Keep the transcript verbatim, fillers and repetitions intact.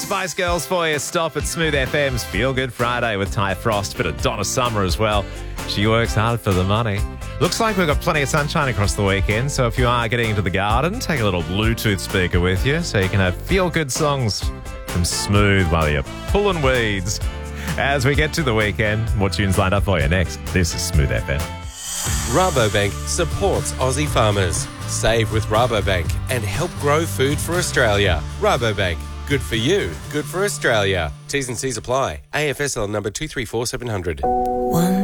Spice Girls for you. Stop at Smooth F M's Feel Good Friday with Ty Frost, bit of Donna Summer as well. She works hard for the money. Looks like we've got plenty of sunshine across the weekend, so if you are getting into the garden, take a little Bluetooth speaker with you so you can have feel-good songs from Smooth while you're pulling weeds. As we get to the weekend, more tunes lined up for you next. This is Smooth F M. Rabobank supports Aussie farmers. Save with Rabobank and help grow food for Australia. Rabobank, good for you, good for Australia. T's and C's apply. A F S L number two three four seven hundred. One